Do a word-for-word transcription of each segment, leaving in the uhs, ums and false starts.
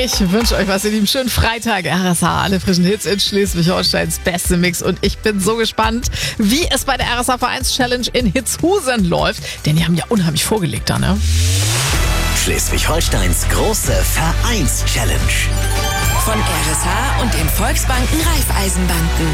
Ich wünsche euch was, ihr Lieben. Schönen Freitag. R S H, alle frischen Hits in Schleswig-Holsteins beste Mix. Und ich bin so gespannt, wie es bei der R S H Vereins-Challenge in Hitzhusen läuft. Denn die haben ja unheimlich vorgelegt da, ne? Schleswig-Holsteins große Vereins-Challenge. Von R S H und den Volksbanken Raiffeisenbanken.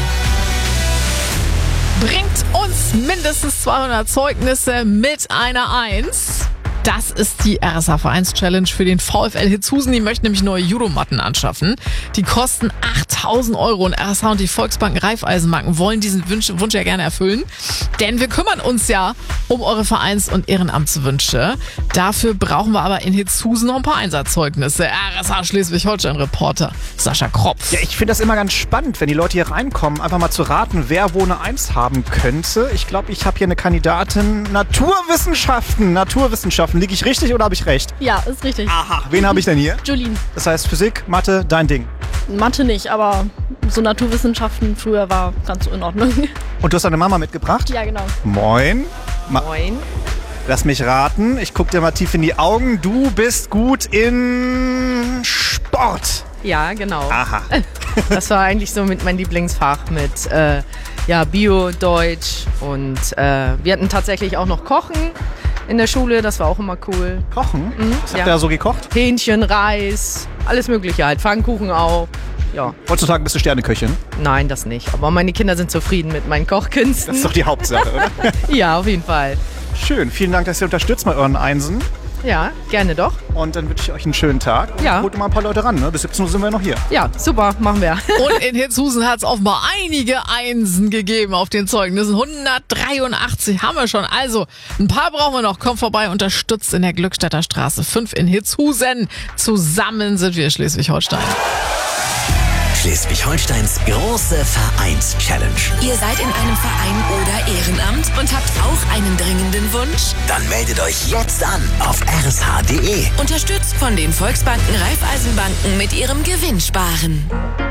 Bringt uns mindestens zweihundert Zeugnisse mit einer Eins. Das ist die R S H Vereins-Challenge für den VfL Hitzhusen. Die möchten nämlich neue Judomatten anschaffen. Die kosten achttausend Euro und R S H und die Volksbanken Raiffeisenbanken wollen diesen Wunsch, Wunsch ja gerne erfüllen. Denn wir kümmern uns ja um eure Vereins- und Ehrenamtswünsche. Dafür brauchen wir aber in Hitzhusen noch ein paar Einsatzzeugnisse. R S H Schleswig-Holstein-Reporter Sascha Kropf. Ja, ich finde das immer ganz spannend, wenn die Leute hier reinkommen, einfach mal zu raten, wer wo eine Eins haben könnte. Ich glaube, ich habe hier eine Kandidatin Naturwissenschaften. Naturwissenschaften. Liege ich richtig oder habe ich recht? Ja, ist richtig. Aha, wen habe ich denn hier? Julien. Das heißt Physik, Mathe, dein Ding. Mathe nicht, aber so Naturwissenschaften früher war ganz in Ordnung. Und du hast deine Mama mitgebracht? Ja, genau. Moin. Ma- Moin. Lass mich raten. Ich gucke dir mal tief in die Augen. Du bist gut in Sport. Ja, genau. Aha. Das war eigentlich so mit mein Lieblingsfach mit äh, ja, Bio, Deutsch und äh, wir hatten tatsächlich auch noch Kochen in der Schule. Das war auch immer cool. Kochen? Mhm, Was habt ja. ihr da so gekocht? Hähnchen, Reis, alles mögliche halt. Pfannkuchen auch. Ja, Heutzutage bist du Sterneköchin. nein, das nicht. Aber meine Kinder sind zufrieden mit meinen Kochkünsten. Das ist doch die Hauptsache, oder? Ja, auf jeden Fall. Schön. Vielen Dank, dass ihr unterstützt bei euren Einsen. Ja, gerne doch. Und dann wünsche ich euch einen schönen Tag. Und Ja. holt mal ein paar Leute ran. Ne? Bis siebzehn Uhr sind wir noch hier. Ja, super, machen wir. Und in Hitzhusen hat es offenbar einige Einsen gegeben auf den Zeugnissen. hundertdreiundachtzig haben wir schon. Also, ein paar brauchen wir noch. Kommt vorbei, unterstützt in der Glückstädter Straße fünf in Hitzhusen. Zusammen sind wir Schleswig-Holstein. Schleswig-Holsteins große Vereins-Challenge. Ihr seid in einem Verein oder Ehrenamt und habt auch einen dringenden Wunsch? Dann meldet euch jetzt an auf r s h punkt d e. Unterstützt von den Volksbanken Raiffeisenbanken mit ihrem Gewinnsparen.